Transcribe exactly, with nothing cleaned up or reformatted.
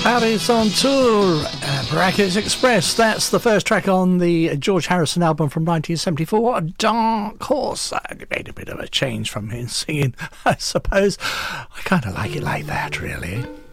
Paris on Tour, uh, Brackets Express. That's the first track on the George Harrison album from nineteen seventy-four, Dark Horse. I made a bit of a change from him singing, I suppose. I kind of like it like that, really.